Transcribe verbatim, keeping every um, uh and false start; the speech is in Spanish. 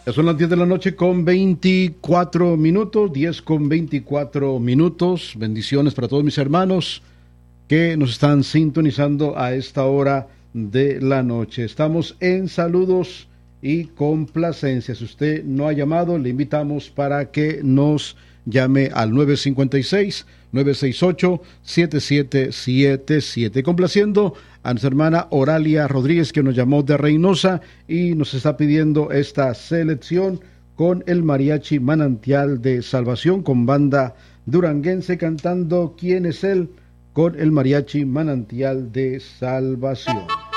Ya son las diez de la noche con veinticuatro minutos, diez con veinticuatro minutos. Bendiciones para todos mis hermanos que nos están sintonizando a esta hora de la noche. Estamos en saludos y complacencias. Si usted no ha llamado, le invitamos para que nos llame al nueve cinco seis, nueve seis ocho, siete siete siete siete. Complaciendo a nuestra hermana Oralia Rodríguez, que nos llamó de Reynosa y nos está pidiendo esta selección con el Mariachi Manantial de Salvación, con banda duranguense, cantando ¿Quién es él? Con el Mariachi Manantial de Salvación.